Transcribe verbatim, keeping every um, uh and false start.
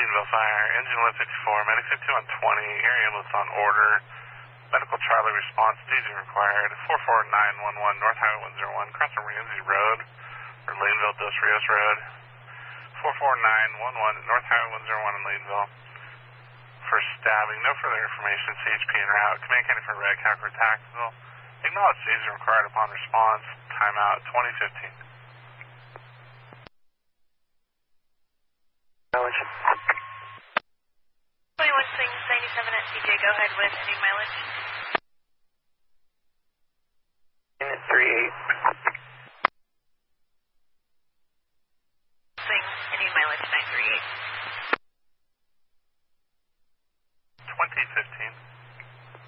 Lanesville Fire, engine one fifty-four, medic fifty-one twenty, air ambulance on order, medical Charlie response, staging required, four four nine one one, North Highway one oh one, crossing Ramsey Road, or Laneville, Dos Rios Road, four four nine one one, North Highway one oh one in Laneville, for stabbing, no further information, C H P en route, Command County for Red, Calgary Taxville, acknowledge staging required upon response, timeout twenty fifteen. Mileage. twenty-one Swings ninety-seven at T J, go ahead with any mileage.